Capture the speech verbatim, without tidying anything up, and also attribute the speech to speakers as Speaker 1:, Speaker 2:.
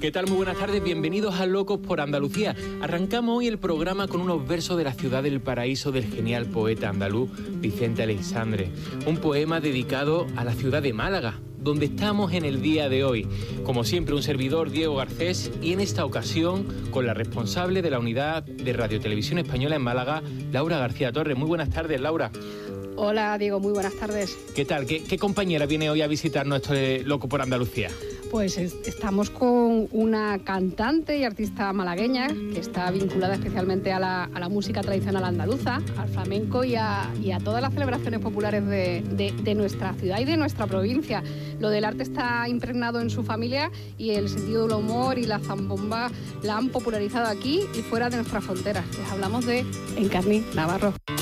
Speaker 1: ¿Qué tal? Muy buenas tardes, bienvenidos a Locos por Andalucía. Arrancamos hoy el programa con unos versos de la ciudad del paraíso del genial poeta andaluz Vicente Aleixandre. Un poema dedicado a la ciudad de Málaga, donde estamos en el día de hoy. Como siempre, un servidor, Diego Garcés, y en esta ocasión con la responsable de la unidad de Radiotelevisión Española en Málaga, Laura García Torres. Muy buenas tardes, Laura.
Speaker 2: Hola, Diego, muy buenas tardes.
Speaker 1: ¿Qué tal? ¿Qué, qué compañera viene hoy a visitarnos esto de Loco por Andalucía?
Speaker 2: Pues es, estamos con una cantante y artista malagueña que está vinculada especialmente a la, a la música tradicional andaluza, al flamenco y a, y a todas las celebraciones populares de, de, de nuestra ciudad y de nuestra provincia. Lo del arte está impregnado en su familia y el sentido del humor y la zambomba la han popularizado aquí y fuera de nuestras fronteras. Les hablamos de Encarni Navarro.